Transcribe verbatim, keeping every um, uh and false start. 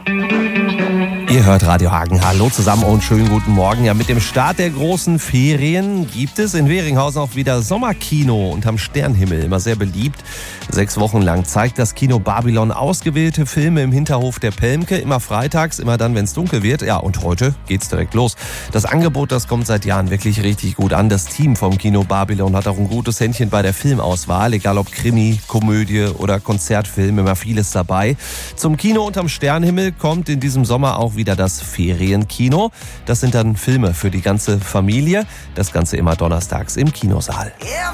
Ihr hört Radio Hagen. Hallo zusammen und schönen guten Morgen. Ja, mit dem Start der großen Ferien gibt es in Weringhausen auch wieder Sommerkino unterm Sternhimmel. Immer sehr beliebt. Sechs Wochen lang zeigt das Kino Babylon ausgewählte Filme im Hinterhof der Pelmke. Immer freitags, immer dann, wenn es dunkel wird. Ja, und heute geht's direkt los. Das Angebot, das kommt seit Jahren wirklich richtig gut an. Das Team vom Kino Babylon hat auch ein gutes Händchen bei der Filmauswahl. Egal ob Krimi, Komödie oder Konzertfilm, immer vieles dabei. Zum Kino unterm Sternhimmel kommt in diesem Sommer auch wieder das Ferienkino. Das sind dann Filme für die ganze Familie. Das Ganze immer donnerstags im Kinosaal.